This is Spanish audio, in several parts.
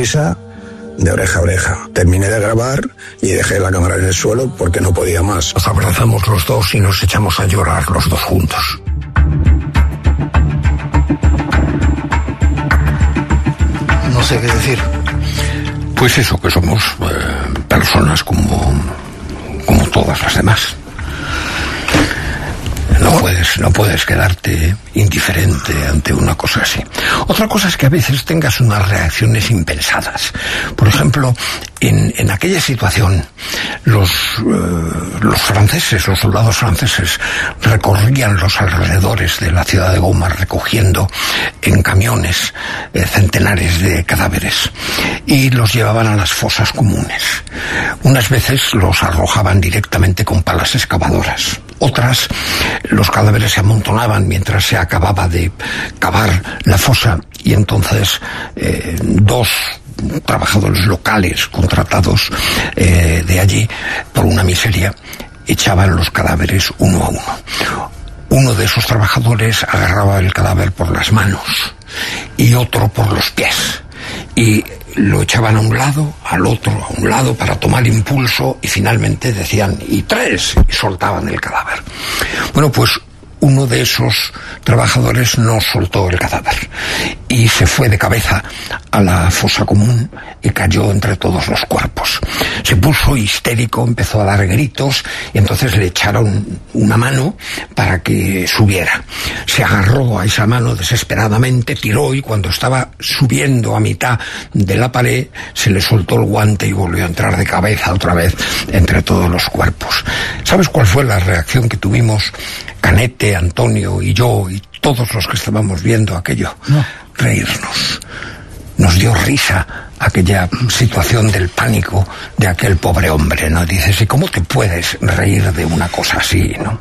risa de oreja a oreja. Terminé de grabar y dejé la cámara en el suelo porque no podía más. Nos abrazamos los dos y nos echamos a llorar los dos juntos. No sé qué decir. Pues eso, que somos personas como todas las demás. No puedes quedarte indiferente ante una cosa así. Otra cosa es que a veces tengas unas reacciones impensadas. Por ejemplo, en aquella situación, los soldados franceses recorrían los alrededores de la ciudad de Goma recogiendo en camiones centenares de cadáveres y los llevaban a las fosas comunes. Unas veces los arrojaban directamente con palas excavadoras. Otras, los cadáveres se amontonaban mientras se acababa de cavar la fosa y entonces dos trabajadores locales contratados de allí por una miseria echaban los cadáveres uno a uno. Uno de esos trabajadores agarraba el cadáver por las manos y otro por los pies y lo echaban a un lado, al otro a un lado para tomar impulso y finalmente decían y 3 y soltaban el cadáver. Bueno, pues uno de esos trabajadores no soltó el cadáver y se fue de cabeza a la fosa común y cayó entre todos los cuerpos. Se puso histérico, empezó a dar gritos y entonces le echaron una mano para que subiera. Se agarró a esa mano desesperadamente, tiró y cuando estaba subiendo a mitad de la pared se le soltó el guante y volvió a entrar de cabeza otra vez entre todos los cuerpos. ¿Sabes cuál fue la reacción que tuvimos Canete, Antonio y yo y todos los que estábamos viendo aquello? No. Reírnos. Nos dio risa aquella situación del pánico de aquel pobre hombre, ¿no? Dices, ¿y cómo te puedes reír de una cosa así, no?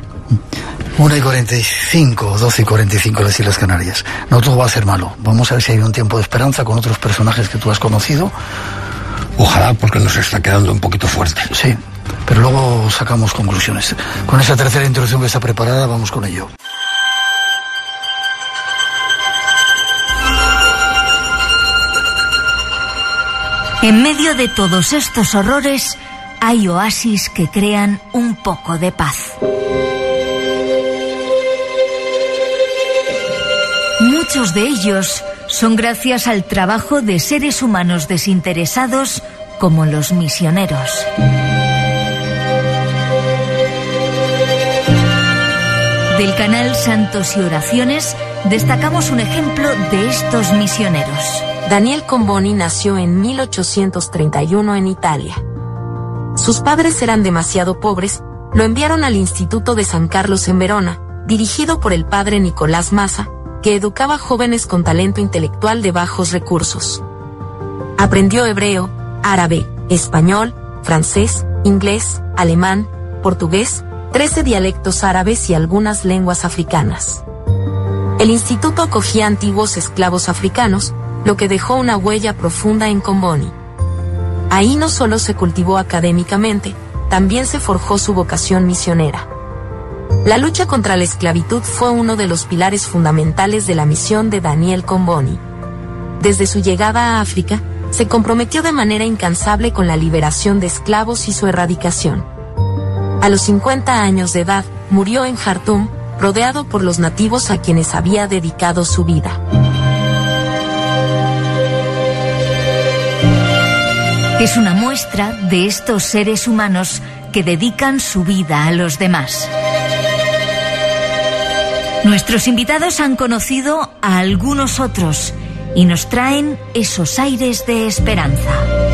1:45, 12:45 las Islas Canarias. No todo va a ser malo. Vamos a ver si hay un tiempo de esperanza con otros personajes que tú has conocido. Ojalá, porque nos está quedando un poquito fuerte. Sí, pero luego sacamos conclusiones. Con esa tercera introducción que está preparada, vamos con ello. En medio de todos estos horrores, hay oasis que crean un poco de paz. Muchos de ellos son gracias al trabajo de seres humanos desinteresados como los misioneros. Del canal Santos y Oraciones destacamos un ejemplo de estos misioneros. Daniel Comboni nació en 1831 en Italia. Sus padres eran demasiado pobres, lo enviaron al Instituto de San Carlos en Verona, dirigido por el padre Nicolás Massa, que educaba jóvenes con talento intelectual de bajos recursos. Aprendió hebreo, árabe, español, francés, inglés, alemán, portugués, 13 dialectos árabes y algunas lenguas africanas. El instituto acogía antiguos esclavos africanos, lo que dejó una huella profunda en Comboni. Ahí no solo se cultivó académicamente, también se forjó su vocación misionera. La lucha contra la esclavitud fue uno de los pilares fundamentales de la misión de Daniel Comboni. Desde su llegada a África, se comprometió de manera incansable con la liberación de esclavos y su erradicación. A los 50 años de edad, murió en Jartum, rodeado por los nativos a quienes había dedicado su vida. Es una muestra de estos seres humanos que dedican su vida a los demás. Nuestros invitados han conocido a algunos otros y nos traen esos aires de esperanza.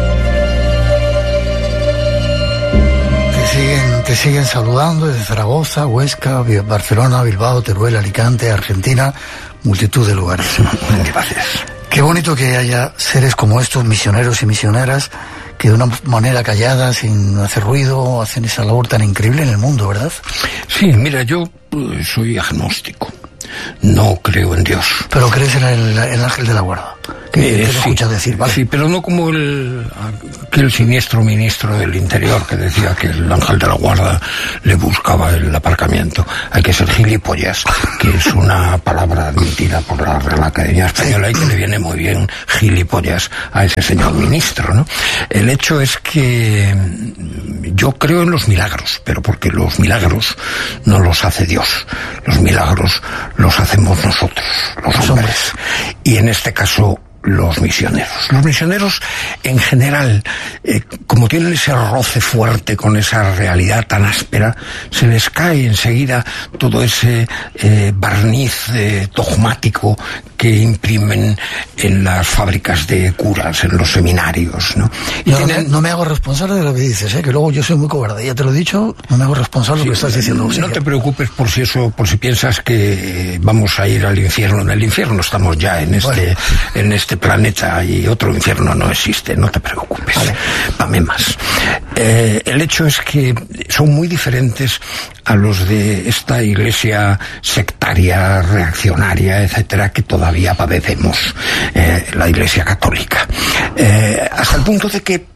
Te siguen saludando desde Zaragoza, Huesca, Barcelona, Bilbao, Teruel, Alicante, Argentina, multitud de lugares. Gracias. Qué bonito que haya seres como estos, misioneros y misioneras, que de una manera callada, sin hacer ruido, hacen esa labor tan increíble en el mundo, ¿verdad? Sí, mira, yo soy agnóstico. No creo en Dios. Pero crees en el ángel de la guarda, que te lo escuchas decir, ¿vale? Sí, pero no como aquel siniestro ministro del Interior que decía que el ángel de la guarda le buscaba el aparcamiento. Hay que ser gilipollas, que es una palabra admitida por la Real Academia Española y que le viene muy bien gilipollas a ese señor ministro, ¿no? El hecho es que yo creo en los milagros, pero porque los milagros no los hace Dios. Los milagros los hacemos nosotros, los hombres. Y en este caso, los misioneros. Los misioneros, en general, como tienen ese roce fuerte con esa realidad tan áspera, se les cae enseguida todo ese barniz dogmático que imprimen en las fábricas de curas, en los seminarios, ¿no? Y no me hago responsable de lo que dices, que luego yo soy muy cobarde, ya te lo he dicho, no me hago responsable de lo que estás diciendo. No te preocupes por si piensas que vamos a ir al infierno. En el infierno estamos ya en este planeta y otro infierno no existe, no te preocupes. Vale. Dame más. El hecho es que son muy diferentes a los de esta iglesia sectaria, reaccionaria, etcétera, que todavía padecemos, la iglesia católica. Hasta el punto de que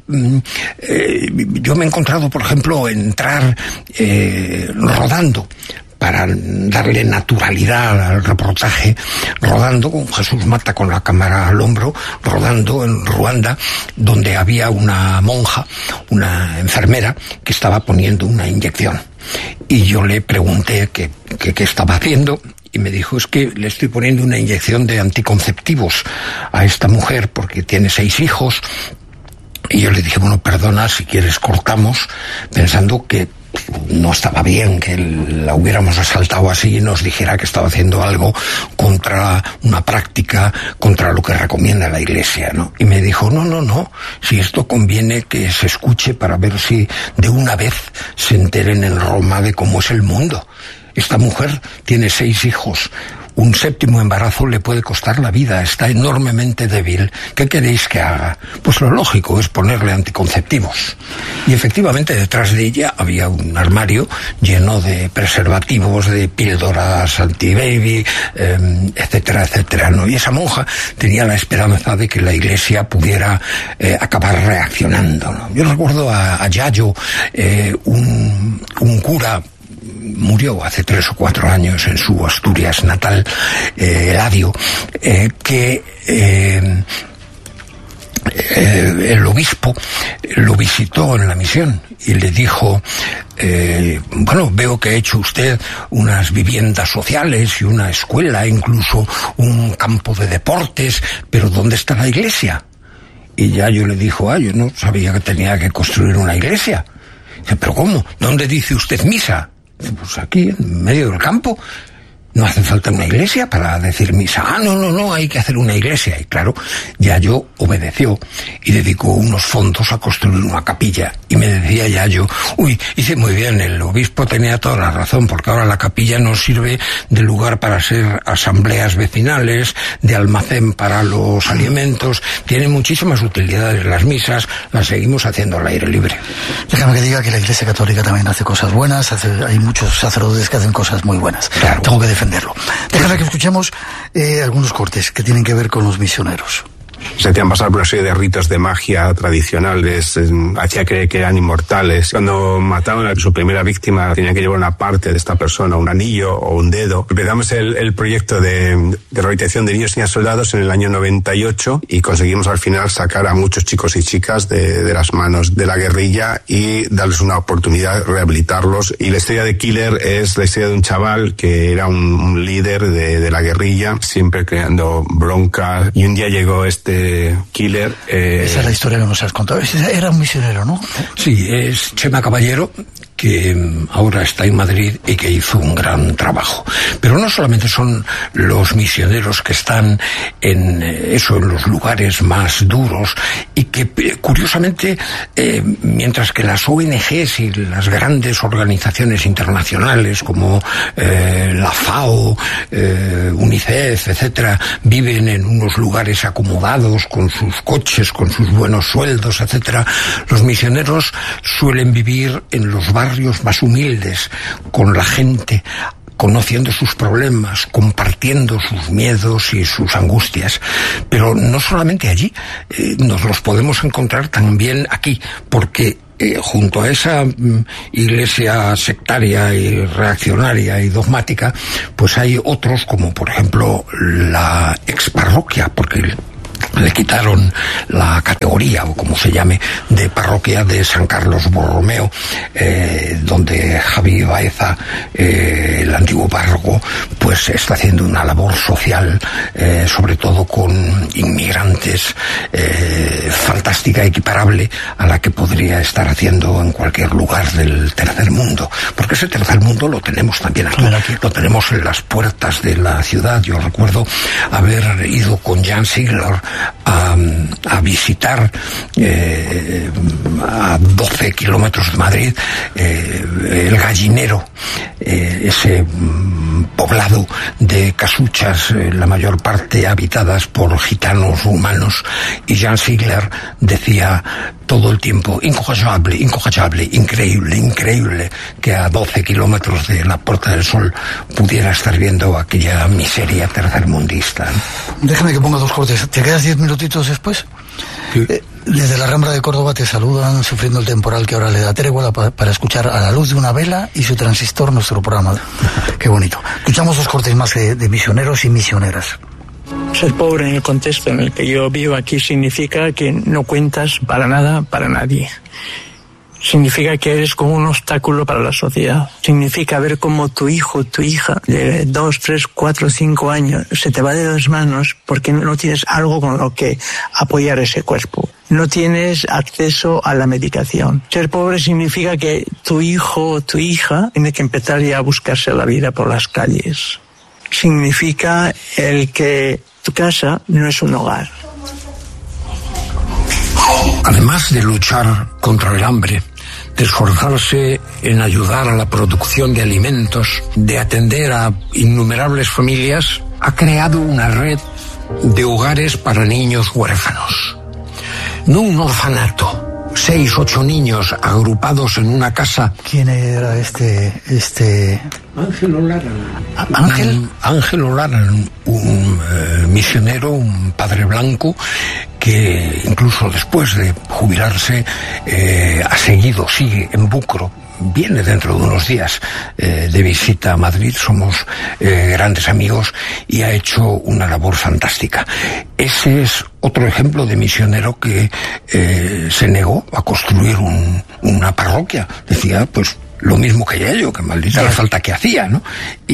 yo me he encontrado, por ejemplo, entrar rodando, para darle naturalidad al reportaje, rodando con Jesús Mata con la cámara al hombro, rodando en Ruanda, donde había una monja, una enfermera, que estaba poniendo una inyección. Y yo le pregunté qué estaba haciendo, y me dijo, es que le estoy poniendo una inyección de anticonceptivos a esta mujer porque tiene 6 hijos. Y yo le dije, bueno, perdona, si quieres cortamos, pensando que no estaba bien que la hubiéramos asaltado así y nos dijera que estaba haciendo algo contra una práctica, contra lo que recomienda la Iglesia, ¿no? Y me dijo, no, si esto conviene que se escuche para ver si de una vez se enteren en Roma de cómo es el mundo. Esta mujer tiene 6 hijos. Un 7º embarazo le puede costar la vida, está enormemente débil. ¿Qué queréis que haga? Pues lo lógico es ponerle anticonceptivos. Y efectivamente detrás de ella había un armario lleno de preservativos, de píldoras anti-baby, etcétera, etcétera, ¿no? Y esa monja tenía la esperanza de que la Iglesia pudiera acabar reaccionando, ¿no? Yo recuerdo a Yayo, un cura, murió hace 3 o 4 años en su Asturias natal, Eladio, que el obispo lo visitó en la misión y le dijo, bueno, veo que ha hecho usted unas viviendas sociales y una escuela, incluso un campo de deportes, pero ¿dónde está la iglesia? Y ya yo le dijo, yo no sabía que tenía que construir una iglesia. Dice, ¿pero cómo? ¿Dónde dice usted misa? Pues aquí, en medio del campo. No hace falta una iglesia para decir misa. No, hay que hacer una iglesia. Y claro, Yayo obedeció y dedicó unos fondos a construir una capilla. Y me decía Yayo, hice muy bien, el obispo tenía toda la razón, porque ahora la capilla nos sirve de lugar para hacer asambleas vecinales, de almacén para los alimentos, tiene muchísimas utilidades. Las misas las seguimos haciendo al aire libre. Déjame que diga que la Iglesia Católica también hace cosas buenas, hay muchos sacerdotes que hacen cosas muy buenas. Claro. Tengo que defenderlo. Déjame que escuchemos algunos cortes que tienen que ver con los misioneros. Se hacían pasar por una serie de ritos de magia tradicionales, hacía creer que eran inmortales. Cuando mataron a su primera víctima, tenían que llevar una parte de esta persona, un anillo o un dedo. Empezamos el proyecto de rehabilitación de niños y soldados en el año 98 y conseguimos al final sacar a muchos chicos y chicas de las manos de la guerrilla y darles una oportunidad de rehabilitarlos. Y la historia de Killer es la historia de un chaval que era un líder de la guerrilla, siempre creando bronca. Y un día llegó este Killer. Esa es la historia que nos has contado. Era un misionero, ¿no? Sí, es Chema Caballero, que ahora está en Madrid y que hizo un gran trabajo. Pero no solamente son los misioneros que están en los lugares más duros y que, curiosamente, mientras que las ONGs y las grandes organizaciones internacionales como la FAO, UNICEF, etcétera, viven en unos lugares acomodados con sus coches, con sus buenos sueldos, etcétera, los misioneros suelen vivir en los barrios más humildes, con la gente conociendo sus problemas, compartiendo sus miedos y sus angustias. Pero no solamente allí, nos los podemos encontrar también aquí, porque junto a esa iglesia sectaria y reaccionaria y dogmática, pues hay otros, como por ejemplo la exparroquia, porque le quitaron la categoría, o como se llame, de parroquia de San Carlos Borromeo, donde Javi Baeza, el antiguo párroco, pues está haciendo una labor social, sobre todo con inmigrantes, fantástica, equiparable a la que podría estar haciendo en cualquier lugar del tercer mundo, porque ese tercer mundo lo tenemos también aquí, lo tenemos en las puertas de la ciudad. Yo recuerdo haber ido con Jan Sigler a visitar a 12 kilómetros de Madrid el Gallinero, ese poblado de casuchas, la mayor parte habitadas por gitanos humanos, y Jan Sigler decía todo el tiempo: incomparable, increíble, increíble que a 12 kilómetros de la Puerta del Sol pudiera estar viendo aquella miseria tercermundista. Déjame que ponga dos cortes. ¿Te quedas 10 minutitos después? Sí. Desde la Rambla de Córdoba te saludan, sufriendo el temporal que ahora le da tregua, para escuchar a la luz de una vela y su transistor nuestro programa. Qué bonito. Escuchamos dos cortes más de misioneros y misioneras. Ser pobre en el contexto en el que yo vivo aquí significa que no cuentas para nada, para nadie. Significa que eres como un obstáculo para la sociedad. Significa ver cómo tu hijo, tu hija, de 2, 3, 4, 5 años, se te va de las manos porque no tienes algo con lo que apoyar ese cuerpo. No tienes acceso a la medicación. Ser pobre significa que tu hijo o tu hija tiene que empezar ya a buscarse la vida por las calles. Significa el que tu casa no es un hogar. Además de luchar contra el hambre, de esforzarse en ayudar a la producción de alimentos, de atender a innumerables familias, ha creado una red de hogares para niños huérfanos. No un orfanato, 6, 8 niños agrupados en una casa. ¿Quién era este? Ángel Olaran. ¿Ángel? Olaran, un misionero, un padre blanco, que incluso después de jubilarse sigue en Bucro. Viene dentro de unos días de visita a Madrid, somos grandes amigos, y ha hecho una labor fantástica. Ese es otro ejemplo de misionero que se negó a construir una parroquia. Decía, pues, lo mismo que yo, que maldita la falta que hacía, ¿no?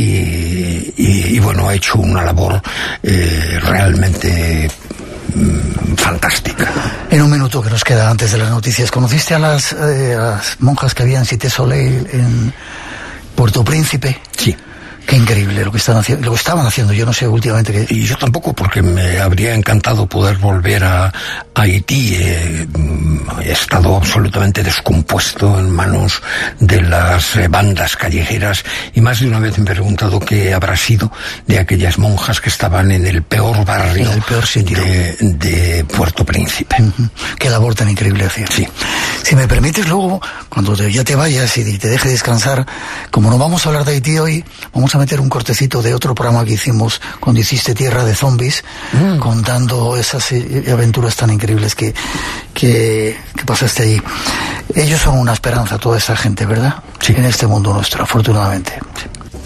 Y bueno, ha hecho una labor realmente fantástica. En un minuto que nos queda antes de las noticias, ¿conociste a las monjas que había en Cité Soleil, en Puerto Príncipe? Sí. Qué increíble lo que estaban haciendo. Yo no sé últimamente qué. Y yo tampoco, porque me habría encantado poder volver a Haití. He estado absolutamente descompuesto en manos de las bandas callejeras, y más de una vez me he preguntado qué habrá sido de aquellas monjas que estaban en el peor barrio, el peor sitio de Puerto Príncipe. Qué labor tan increíble hacía. Sí. Si me permites, luego, cuando ya te vayas y te deje descansar, como no vamos a hablar de Haití hoy, vamos a meter un cortecito de otro programa que hicimos cuando hiciste Tierra de Zombies, contando esas aventuras tan increíbles que pasaste allí. Ellos son una esperanza, toda esa gente, ¿verdad? Sí. En este mundo nuestro, afortunadamente. Sí.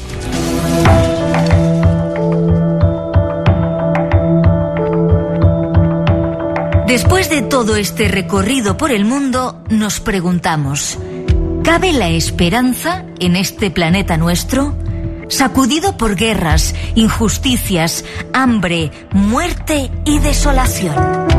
Después de todo este recorrido por el mundo, nos preguntamos: ¿cabe la esperanza en este planeta nuestro? Sacudido por guerras, injusticias, hambre, muerte y desolación.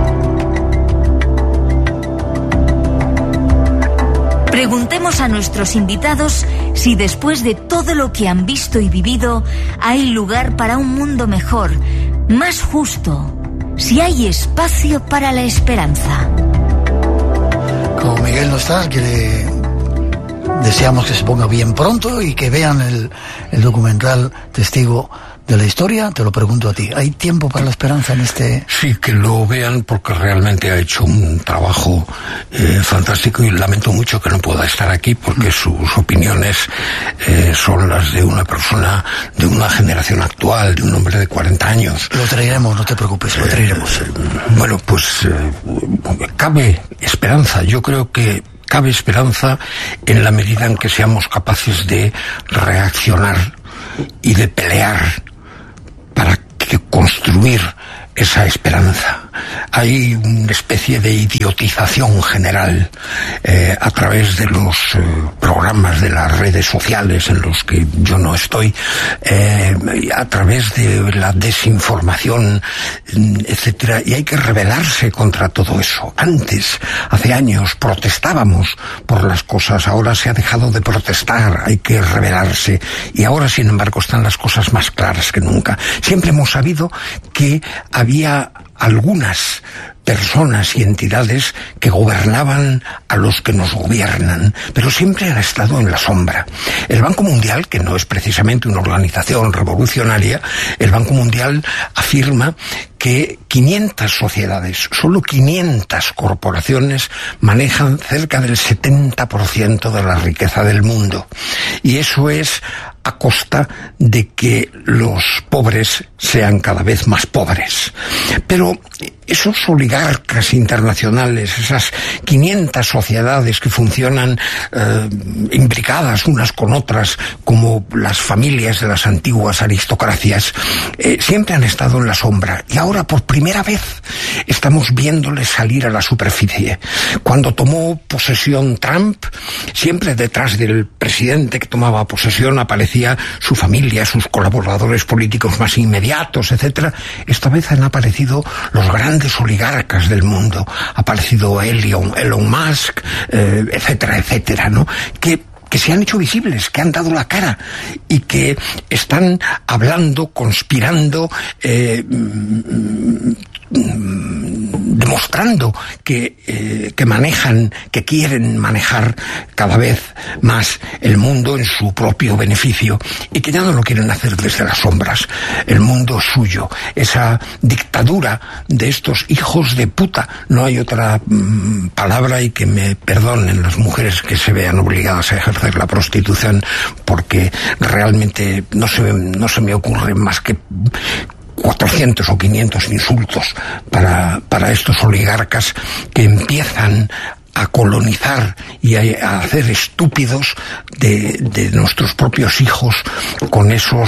Preguntemos a nuestros invitados si después de todo lo que han visto y vivido hay lugar para un mundo mejor, más justo, si hay espacio para la esperanza. Como Miguel no está, que deseamos que se ponga bien pronto y que vean el documental Testigo de la historia? Te lo pregunto a ti. ¿Hay tiempo para la esperanza en este...? Sí, que lo vean, porque realmente ha hecho un trabajo fantástico, y lamento mucho que no pueda estar aquí, porque sus opiniones son las de una persona de una generación actual, de un hombre de 40 años. Lo traeremos, no te preocupes, lo traeremos. Bueno, pues cabe esperanza. Yo creo que cabe esperanza en la medida en que seamos capaces de reaccionar y de pelear para construir esa esperanza. Hay una especie de idiotización general a través de los programas de las redes sociales en los que yo no estoy, a través de la desinformación, etcétera, y hay que rebelarse contra todo eso. Antes, hace años, protestábamos por las cosas, ahora se ha dejado de protestar, hay que rebelarse, y ahora, sin embargo, están las cosas más claras que nunca. Siempre hemos sabido que había algunas personas y entidades que gobernaban a los que nos gobiernan, pero siempre han estado en la sombra. El Banco Mundial, que no es precisamente una organización revolucionaria, el Banco Mundial afirma que 500 sociedades, solo 500 corporaciones manejan cerca del 70% de la riqueza del mundo. Y eso es a costa de que los pobres sean cada vez más pobres. Pero esos oligarcas internacionales, esas 500 sociedades que funcionan imbricadas unas con otras, como las familias de las antiguas aristocracias, siempre han estado en la sombra. Y ahora, por primera vez, estamos viéndoles salir a la superficie. Cuando tomó posesión Trump, siempre detrás del presidente que tomaba posesión aparecía su familia, sus colaboradores políticos más inmediatos, etcétera. Esta vez han aparecido los grandes oligarcas del mundo. Ha aparecido Elon Musk, etcétera, etcétera, ¿no? Que se han hecho visibles, que han dado la cara y que están hablando, conspirando, demostrando que manejan, que quieren manejar cada vez más el mundo en su propio beneficio, y que ya no lo quieren hacer desde las sombras. El mundo es suyo. Esa dictadura de estos hijos de puta, no hay otra palabra, y que me perdonen las mujeres que se vean obligadas a ejercer la prostitución, porque realmente no se me ocurren más que 400 o 500 insultos para estos oligarcas que empiezan a colonizar y a hacer estúpidos de nuestros propios hijos con esas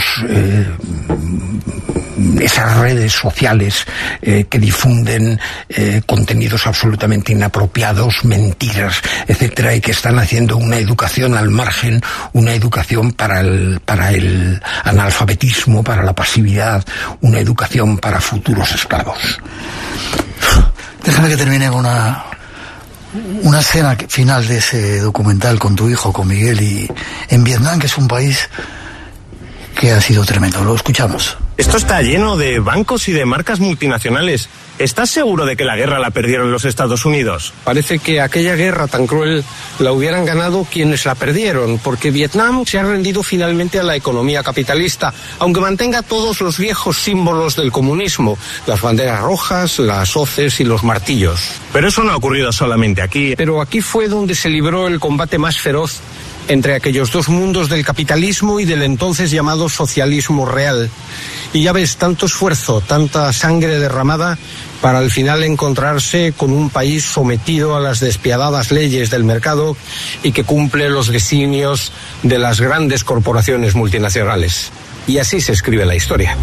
redes sociales que difunden contenidos absolutamente inapropiados, mentiras, etcétera, y que están haciendo una educación al margen, una educación para el analfabetismo, para la pasividad, una educación para futuros esclavos. Déjame que termine con una escena final de ese documental con tu hijo, con Miguel, y en Vietnam, que es un país que ha sido tremendo. Lo escuchamos. Esto está lleno de bancos y de marcas multinacionales. ¿Estás seguro de que la guerra la perdieron los Estados Unidos? Parece que aquella guerra tan cruel la hubieran ganado quienes la perdieron, porque Vietnam se ha rendido finalmente a la economía capitalista, aunque mantenga todos los viejos símbolos del comunismo, las banderas rojas, las hoces y los martillos. Pero eso no ha ocurrido solamente aquí. Pero aquí fue donde se libró el combate más feroz entre aquellos dos mundos del capitalismo y del entonces llamado socialismo real. Y ya ves, tanto esfuerzo, tanta sangre derramada para al final encontrarse con un país sometido a las despiadadas leyes del mercado y que cumple los designios de las grandes corporaciones multinacionales. Y así se escribe la historia.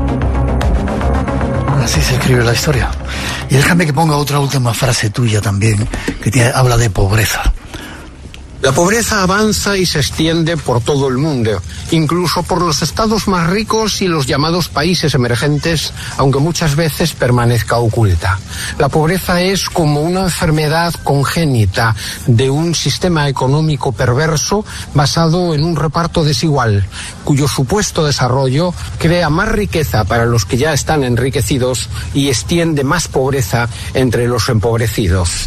Así se escribe la historia. Y déjame que ponga otra última frase tuya también, que habla de pobreza. La pobreza avanza y se extiende por todo el mundo, incluso por los estados más ricos y los llamados países emergentes, aunque muchas veces permanezca oculta. La pobreza es como una enfermedad congénita de un sistema económico perverso basado en un reparto desigual, cuyo supuesto desarrollo crea más riqueza para los que ya están enriquecidos y extiende más pobreza entre los empobrecidos.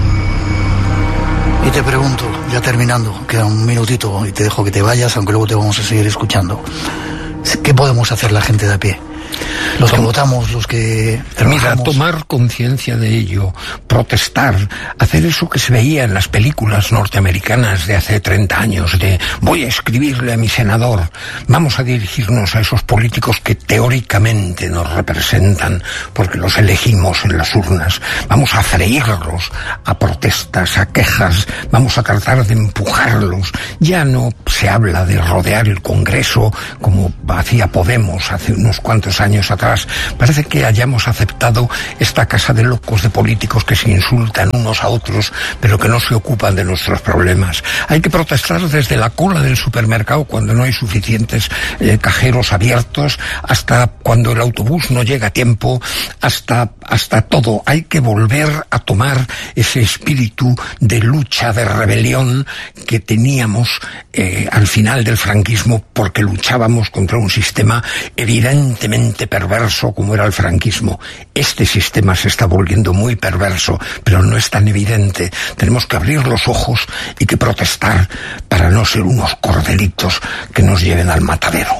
Y te pregunto, ya terminando, queda un minutito y te dejo que te vayas, aunque luego te vamos a seguir escuchando. ¿Qué podemos hacer la gente de a pie? Los que votamos, los que trabajamos. Mira, tomar conciencia de ello, protestar, hacer eso que se veía en las películas norteamericanas de hace 30 años, de voy a escribirle a mi senador, vamos a dirigirnos a esos políticos que teóricamente nos representan, porque los elegimos en las urnas, vamos a freírlos a protestas, a quejas, vamos a tratar de empujarlos. Ya no se habla de rodear el Congreso como hacía Podemos hace unos cuantos años atrás. Parece que hayamos aceptado esta casa de locos de políticos que se insultan unos a otros, pero que no se ocupan de nuestros problemas. Hay que protestar desde la cola del supermercado cuando no hay suficientes cajeros abiertos, hasta cuando el autobús no llega a tiempo, hasta todo. Hay que volver a tomar ese espíritu de lucha, de rebelión que teníamos al final del franquismo, porque luchábamos contra un sistema evidentemente perverso como era el franquismo. Este sistema se está volviendo muy perverso, pero no es tan evidente. Tenemos que abrir los ojos y que protestar para no ser unos corderitos que nos lleven al matadero.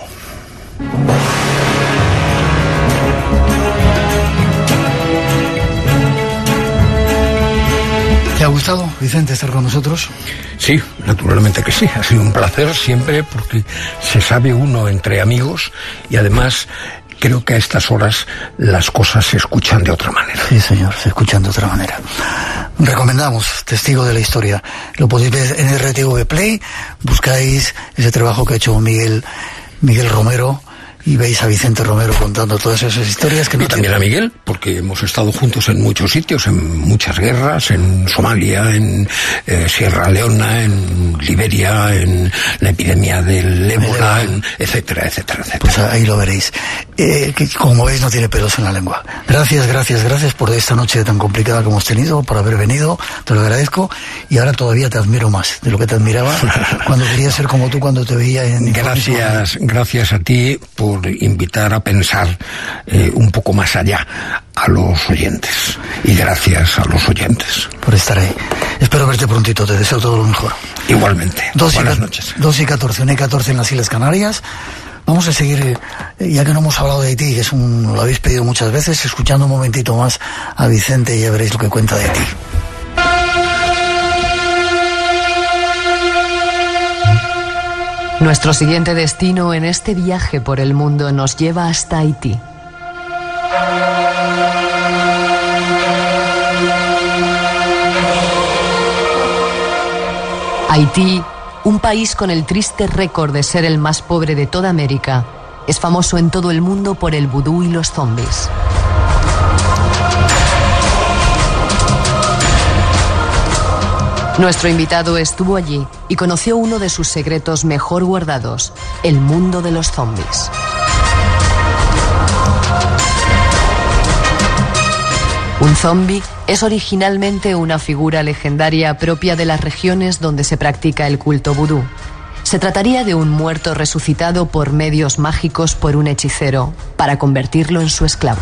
¿Te ha gustado, Vicente, estar con nosotros? Sí, naturalmente que sí. Ha sido un placer siempre, porque se sabe uno entre amigos y además creo que a estas horas las cosas se escuchan de otra manera. Sí, señor, se escuchan de otra manera. Recomendamos Testigo de la Historia. Lo podéis ver en RTV Play. Buscáis ese trabajo que ha hecho Miguel Romero y veis a Vicente Romero contando todas esas historias que no. Y también a Miguel, porque hemos estado juntos en muchos sitios, en muchas guerras, en Somalia, en Sierra Leona, en Liberia, en la epidemia del ébola, etcétera, etcétera, etcétera. Pues ahí lo veréis. Que como veis no tiene pelos en la lengua. Gracias por esta noche tan complicada que hemos tenido, por haber venido, te lo agradezco, y ahora todavía te admiro más de lo que te admiraba cuando quería ser como tú, cuando te veía en... Gracias a ti por invitar a pensar un poco más allá a los oyentes, y gracias a los oyentes por estar ahí. Espero verte prontito, te deseo todo lo mejor. Igualmente. Buenas noches. 2:14, 1:14 en las Islas Canarias. Vamos a seguir, ya que no hemos hablado de Haití, que lo habéis pedido muchas veces, escuchando un momentito más a Vicente y ya veréis lo que cuenta de Haití. Nuestro siguiente destino en este viaje por el mundo nos lleva hasta Haití. Haití, un país con el triste récord de ser el más pobre de toda América, es famoso en todo el mundo por el vudú y los zombies. Nuestro invitado estuvo allí y conoció uno de sus secretos mejor guardados, el mundo de los zombies. Un zombi es originalmente una figura legendaria propia de las regiones donde se practica el culto vudú. Se trataría de un muerto resucitado por medios mágicos por un hechicero para convertirlo en su esclavo.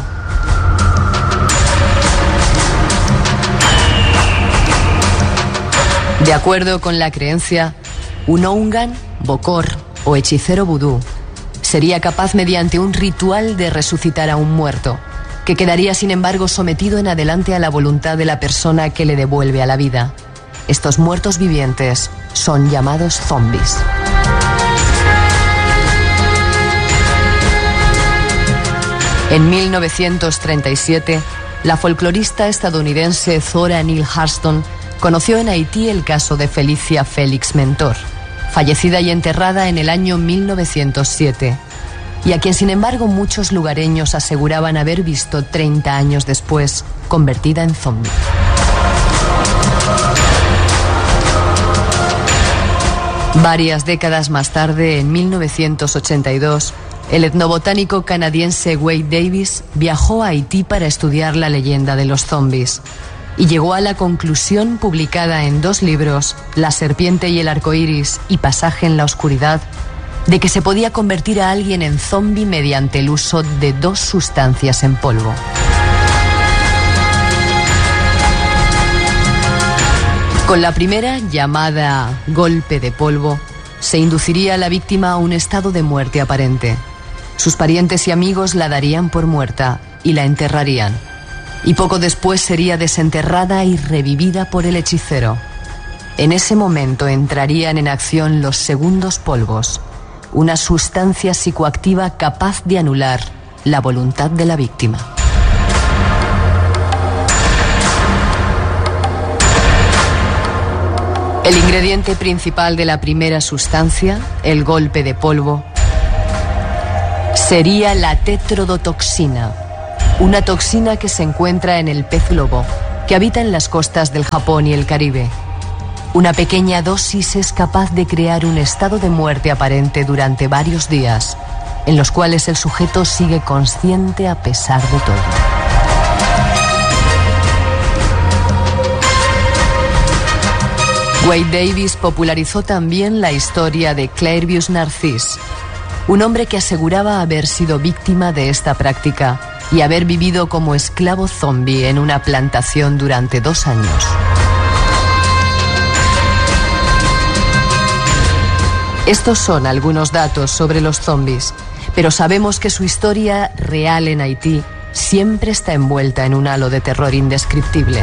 De acuerdo con la creencia, un Oungan, Bokor o hechicero vudú sería capaz mediante un ritual de resucitar a un muerto, que quedaría sin embargo sometido en adelante a la voluntad de la persona que le devuelve a la vida. Estos muertos vivientes son llamados zombies. En 1937, la folclorista estadounidense Zora Neale Hurston conoció en Haití el caso de Felicia Félix Mentor, fallecida y enterrada en el año 1907, y a quien sin embargo muchos lugareños aseguraban haber visto 30 años después, convertida en zombie. Varias décadas más tarde, en 1982, el etnobotánico canadiense Wade Davis viajó a Haití para estudiar la leyenda de los zombies y llegó a la conclusión, publicada en 2 libros, La serpiente y el arcoíris y Pasaje en la oscuridad, de que se podía convertir a alguien en zombi mediante el uso de 2 sustancias en polvo. Con la primera, llamada golpe de polvo, se induciría a la víctima a un estado de muerte aparente, Sus parientes y amigos la darían por muerta y la enterrarían. Y poco después sería desenterrada y revivida por el hechicero. En ese momento entrarían en acción los segundos polvos, una sustancia psicoactiva capaz de anular la voluntad de la víctima. El ingrediente principal de la primera sustancia, el golpe de polvo, sería la tetrodotoxina, una toxina que se encuentra en el pez lobo, que habita en las costas del Japón y el Caribe. Una pequeña dosis es capaz de crear un estado de muerte aparente durante varios días, en los cuales el sujeto sigue consciente a pesar de todo. Wade Davis popularizó también la historia de Clairvius Narcisse, un hombre que aseguraba haber sido víctima de esta práctica y haber vivido como esclavo zombie en una plantación durante 2 años. Estos son algunos datos sobre los zombies, pero sabemos que su historia real en Haití siempre está envuelta en un halo de terror indescriptible.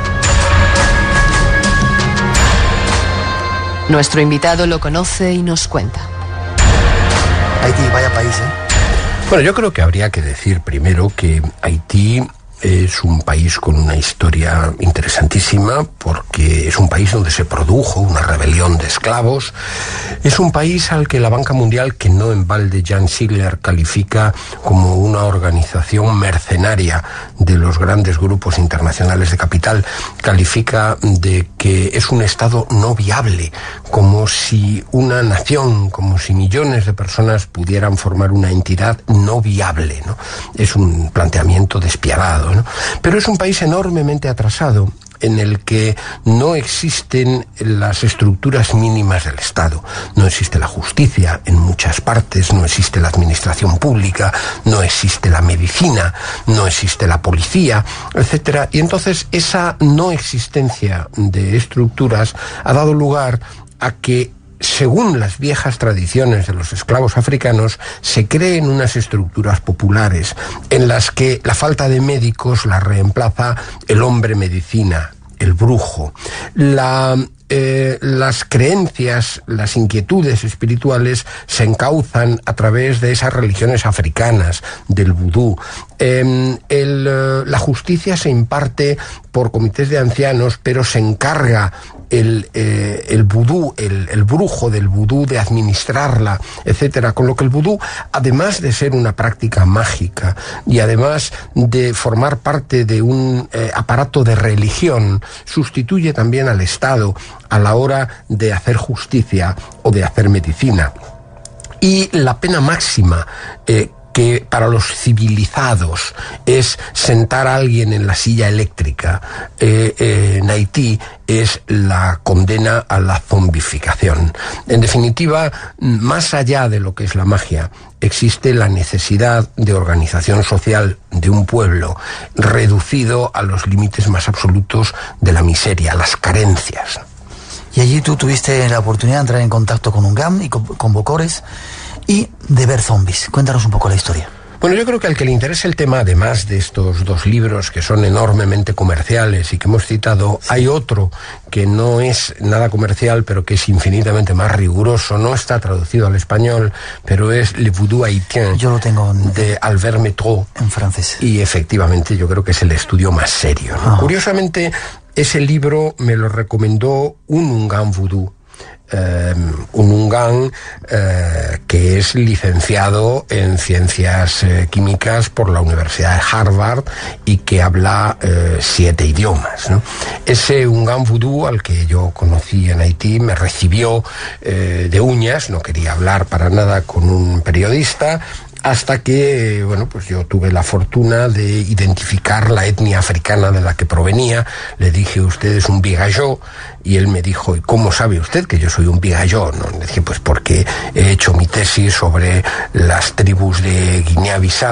Nuestro invitado lo conoce y nos cuenta. Haití, vaya país, ¿eh? Bueno, yo creo que habría que decir primero que Haití es un país con una historia interesantísima, porque es un país donde se produjo una rebelión de esclavos. Es un país al que la Banca Mundial, que no en balde Jan Sigler califica como una organización mercenaria de los grandes grupos internacionales de capital, califica de que es un estado no viable, como si una nación, como si millones de personas pudieran formar una entidad no viable, ¿no? Es un planteamiento despiadado, ¿no? Pero es un país enormemente atrasado, en el que no existen las estructuras mínimas del Estado. No existe la justicia en muchas partes, no existe la administración pública, no existe la medicina, no existe la policía, etcétera. Y entonces esa no existencia de estructuras ha dado lugar a que, según las viejas tradiciones de los esclavos africanos, se creen unas estructuras populares en las que la falta de médicos la reemplaza el hombre medicina, el brujo. Las creencias, las inquietudes espirituales se encauzan a través de esas religiones africanas, del vudú. La justicia se imparte por comités de ancianos, pero se encarga el vudú, el brujo del vudú, de administrarla, etcétera. Con lo que el vudú, además de ser una práctica mágica y además de formar parte de un aparato de religión, sustituye también al Estado a la hora de hacer justicia o de hacer medicina. Y la pena máxima que para los civilizados es sentar a alguien en la silla eléctrica, en Haití es la condena a la zombificación. En definitiva, más allá de lo que es la magia, existe la necesidad de organización social de un pueblo reducido a los límites más absolutos de la miseria, las carencias. Y allí tú tuviste la oportunidad de entrar en contacto con UNGAM y con Bocores y de ver zombies. Cuéntanos un poco la historia. Bueno, yo creo que al que le interese el tema, además de estos 2 libros que son enormemente comerciales y que hemos citado, hay otro que no es nada comercial, pero que es infinitamente más riguroso. No está traducido al español, pero es Le Voodoo Haïtien. Yo lo tengo de Albert Métro. En francés. Y efectivamente yo creo que es el estudio más serio, ¿no? Curiosamente, ese libro me lo recomendó un Ungan Voodoo. Un Ungan que es licenciado en ciencias químicas por la Universidad de Harvard y que habla 7 idiomas, ¿no? Ese Ungan Voodoo, al que yo conocí en Haití, me recibió de uñas, no quería hablar para nada con un periodista, hasta que, bueno, pues yo tuve la fortuna de identificar la etnia africana de la que provenía. Le dije, usted es un Bigayó, y él me dijo, ¿y cómo sabe usted que yo soy un Bigayó? ¿No? Le dije, pues porque he hecho mi tesis sobre las tribus de Guinea-Bissau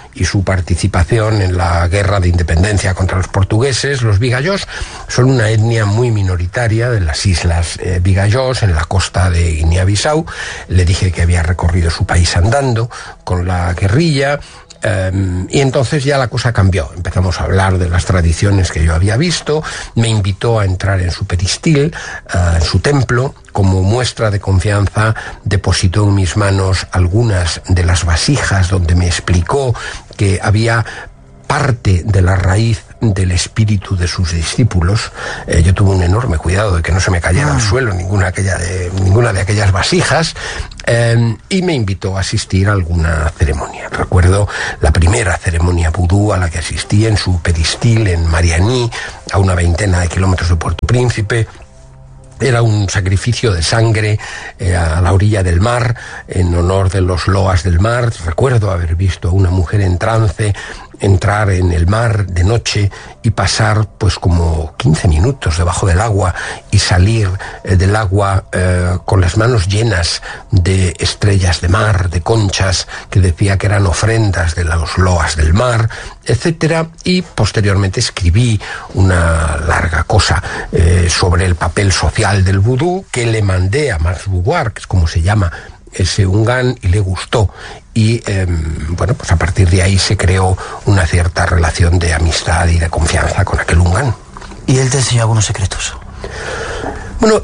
y su participación en la guerra de independencia contra los portugueses. Los Bigayós son una etnia muy minoritaria de las islas Bigayós, en la costa de Guinea-Bissau. Le dije que había recorrido su país andando con la guerrilla. Y entonces ya la cosa cambió. Empezamos a hablar de las tradiciones que yo había visto. Me invitó a entrar en su peristil, en su templo. Como muestra de confianza, depositó en mis manos algunas de las vasijas, donde me explicó que había parte de la raíz del espíritu de sus discípulos. Yo tuve un enorme cuidado de que no se me cayera al suelo ninguna de aquellas vasijas, y me invitó a asistir a alguna ceremonia. Recuerdo la primera ceremonia vudú a la que asistí en su peristil en Marianí, a una 20 de kilómetros de Puerto Príncipe. Era un sacrificio de sangre a la orilla del mar, en honor de los loas del mar. Recuerdo haber visto a una mujer en trance entrar en el mar de noche y pasar pues como 15 minutos debajo del agua y salir del agua con las manos llenas de estrellas de mar, de conchas, que decía que eran ofrendas de los loas del mar, etcétera. Y posteriormente escribí una larga cosa sobre el papel social del vudú, que le mandé a Max Beauvoir, que es como se llama ese Ungan, y le gustó. Y bueno, pues a partir de ahí se creó una cierta relación de amistad y de confianza con aquel Ungan. ¿Y él te enseñó algunos secretos? Bueno,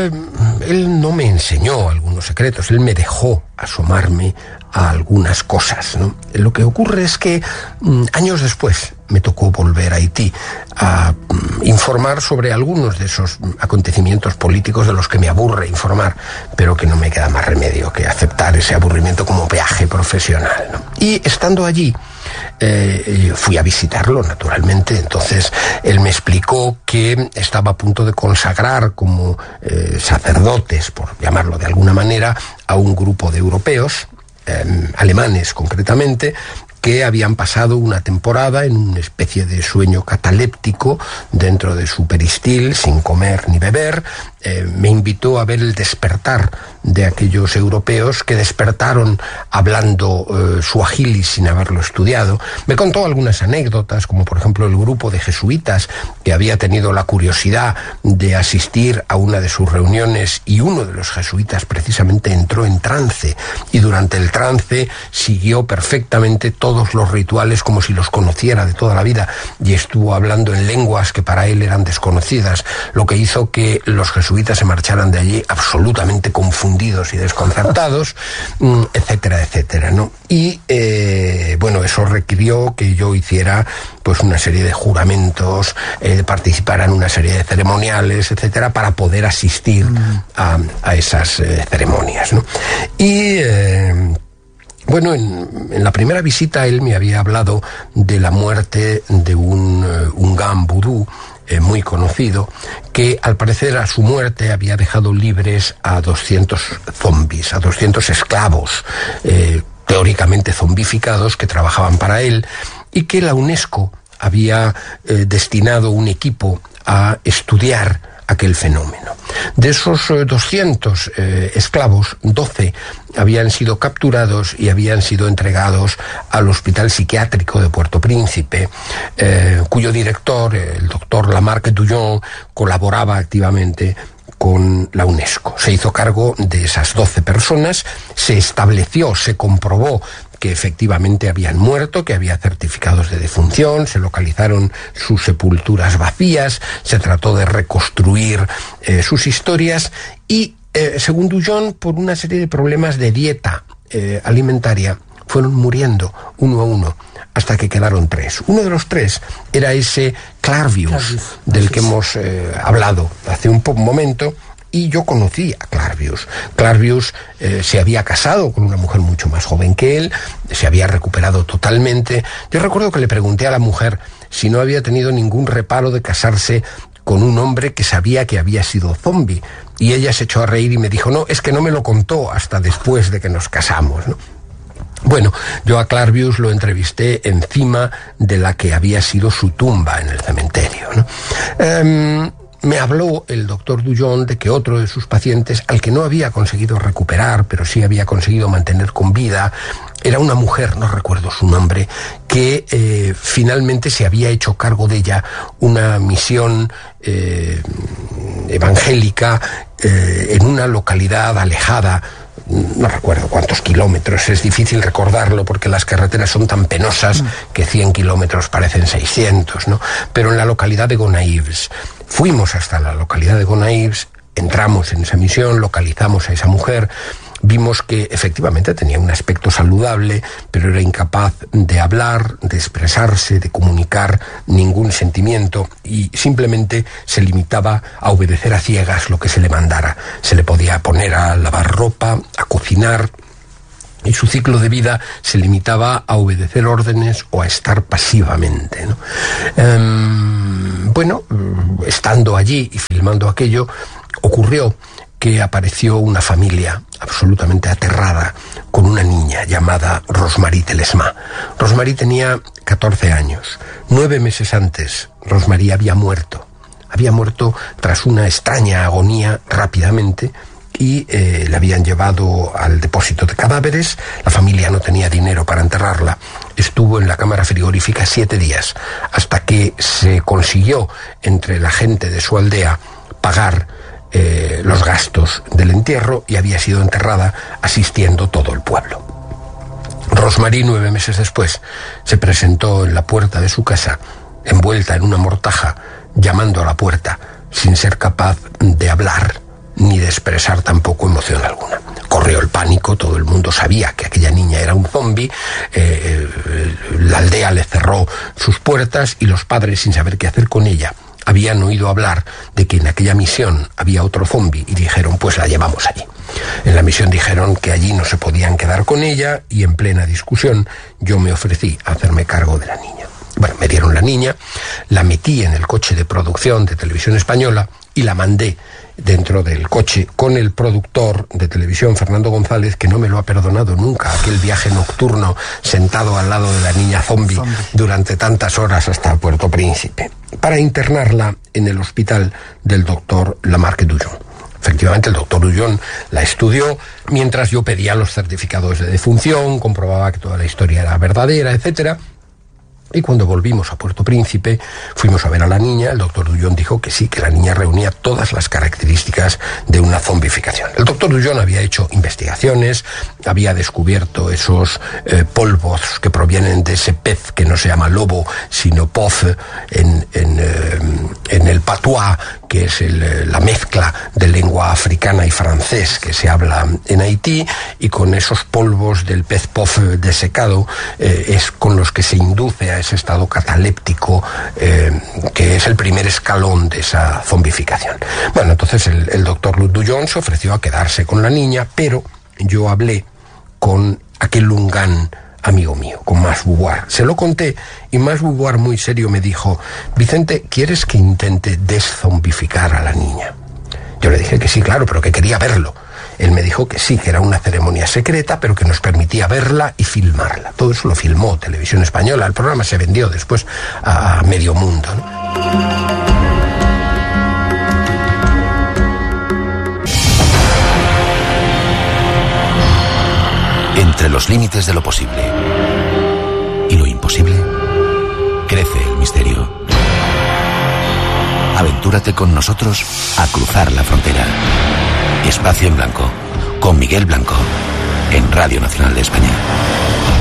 él no me enseñó algunos secretos, él me dejó asomarme a algunas cosas, ¿no? Lo que ocurre es que años después me tocó volver a Haití a informar sobre algunos de esos acontecimientos políticos de los que me aburre informar, pero que no me queda más remedio que aceptar ese aburrimiento como peaje profesional, ¿no? Y estando allí, fui a visitarlo, naturalmente. Entonces él me explicó que estaba a punto de consagrar como sacerdotes, por llamarlo de alguna manera, a un grupo de europeos, alemanes concretamente, que habían pasado una temporada en una especie de sueño cataléptico dentro de su peristil, sin comer ni beber. Me invitó a ver el despertar de aquellos europeos que despertaron hablando suajili sin haberlo estudiado. Me contó algunas anécdotas, como por ejemplo el grupo de jesuitas que había tenido la curiosidad de asistir a una de sus reuniones, y uno de los jesuitas precisamente entró en trance, y durante el trance siguió perfectamente todos los rituales como si los conociera de toda la vida, y estuvo hablando en lenguas que para él eran desconocidas, lo que hizo que los jesuitas se marcharan de allí absolutamente confundidos y desconcertados, etcétera, etcétera, ¿no? Y bueno, eso requirió que yo hiciera pues una serie de juramentos, participara en una serie de ceremoniales, etcétera, para poder asistir a esas ceremonias, ¿no? Y bueno, en la primera visita él me había hablado de la muerte de un Ungan vudú muy conocido, que al parecer a su muerte había dejado libres a 200 zombies, a 200 esclavos teóricamente zombificados que trabajaban para él, y que la UNESCO había destinado un equipo a estudiar aquel fenómeno. De esos 200 esclavos, 12 habían sido capturados y habían sido entregados al Hospital Psiquiátrico de Puerto Príncipe, cuyo director, el doctor Lamarck Duyon, colaboraba activamente con la UNESCO. Se hizo cargo de esas 12 personas, se estableció, se comprobó que efectivamente habían muerto, que había certificados de defunción, se localizaron sus sepulturas vacías, se trató de reconstruir sus historias, y según Dujon, por una serie de problemas de dieta alimentaria, fueron muriendo uno a uno hasta que quedaron 3. Uno de los 3 era ese Clarvius, del que hemos hablado hace un momento. Y yo conocí a Clarvius. Clarvius se había casado con una mujer mucho más joven que él, se había recuperado totalmente. Yo recuerdo que le pregunté a la mujer si no había tenido ningún reparo de casarse con un hombre que sabía que había sido zombie. Y ella se echó a reír y me dijo, no, es que no me lo contó hasta después de que nos casamos, ¿no? Bueno, yo a Clarvius lo entrevisté encima de la que había sido su tumba en el cementerio, ¿no? me habló el doctor Dujon de que otro de sus pacientes, al que no había conseguido recuperar, pero sí había conseguido mantener con vida, era una mujer, no recuerdo su nombre, que finalmente se había hecho cargo de ella una misión evangélica en una localidad alejada. No recuerdo cuántos kilómetros, es difícil recordarlo porque las carreteras son tan penosas que 100 kilómetros parecen 600, ¿no? Pero en la localidad de Gonaives. Fuimos hasta la localidad de Gonaives, entramos en esa misión, localizamos a esa mujer, vimos que efectivamente tenía un aspecto saludable, pero era incapaz de hablar, de expresarse, de comunicar ningún sentimiento y simplemente se limitaba a obedecer a ciegas lo que se le mandara. Se le podía poner a lavar ropa, a cocinar, y su ciclo de vida se limitaba a obedecer órdenes o a estar pasivamente, ¿no? Bueno, estando allí y filmando aquello, ocurrió que apareció una familia absolutamente aterrada con una niña llamada Rosemarie Telesma. Rosemarie tenía 14 años. 9 meses antes, Rosemarie había muerto. Había muerto tras una extraña agonía rápidamente y la habían llevado al depósito de cadáveres. La familia no tenía dinero para enterrarla. Estuvo en la cámara frigorífica 7 días, hasta que se consiguió entre la gente de su aldea pagar los gastos del entierro y había sido enterrada asistiendo todo el pueblo. Rosemarie, 9 meses después, se presentó en la puerta de su casa, envuelta en una mortaja, llamando a la puerta, sin ser capaz de hablar ni de expresar tampoco emoción alguna. Corrió el pánico, todo el mundo sabía que aquella niña era un zombi, la aldea le cerró sus puertas y los padres, sin saber qué hacer con ella, habían oído hablar de que en aquella misión había otro zombi y dijeron, pues la llevamos allí. En la misión dijeron que allí no se podían quedar con ella y en plena discusión yo me ofrecí a hacerme cargo de la niña. Bueno, me dieron la niña, la metí en el coche de producción de Televisión Española y la mandé dentro del coche con el productor de televisión, Fernando González, que no me lo ha perdonado nunca, aquel viaje nocturno sentado al lado de la niña zombi durante tantas horas hasta Puerto Príncipe, para internarla en el hospital del doctor Lamarque Dujon. Efectivamente, el doctor Dujon la estudió mientras yo pedía los certificados de defunción, comprobaba que toda la historia era verdadera, etcétera. Y cuando volvimos a Puerto Príncipe, fuimos a ver a la niña. El doctor Dujon dijo que sí, que la niña reunía todas las características de una zombificación. El doctor Dujon había hecho investigaciones, había descubierto esos polvos que provienen de ese pez que no se llama lobo, sino poz en el patois, que es la mezcla de lengua africana y francés que se habla en Haití, y con esos polvos del pez poz desecado es con los que se induce a ese estado cataléptico que es el primer escalón de esa zombificación. Bueno, entonces el doctor Dujon se ofreció a quedarse con la niña, pero yo hablé con aquel lungán amigo mío, con Mas Beauvoir. Se lo conté y Mas Beauvoir muy serio me dijo, Vicente, ¿quieres que intente deszombificar a la niña? Yo le dije que sí, claro, pero que quería verlo. Él me dijo que sí, que era una ceremonia secreta, pero que nos permitía verla y filmarla. Todo eso lo filmó Televisión Española. El programa se vendió después a medio mundo, ¿no? Entre los límites de lo posible y lo imposible, crece el misterio. Aventúrate con nosotros a cruzar la frontera. Espacio en Blanco, con Miguel Blanco, en Radio Nacional de España.